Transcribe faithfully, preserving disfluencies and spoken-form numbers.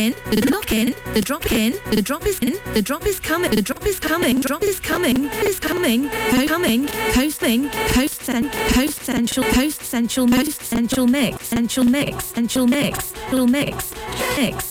in, the drop in, the drop in, the drop is in, the drop is coming, the drop is coming, drop is coming, is coming, co- coming, coasting, coast and coast central, coast central, most central mix, central mix, central mix, central mix, mix.